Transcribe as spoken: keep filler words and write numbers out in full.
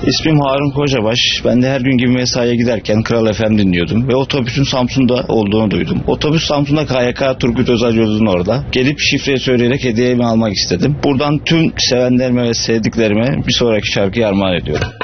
İsmim Harun Kocabaş. Ben de her gün gibi mesaiye giderken Kral F M dinliyordum ve otobüsün Samsun'da olduğunu duydum. Otobüs Samsun'da K Y K Turgut Özal Yolcu'nun orada. Gelip şifreyi söyleyerek hediyemi almak istedim. Buradan tüm sevenlerime ve sevdiklerime bir sonraki şarkıyı armağan ediyorum.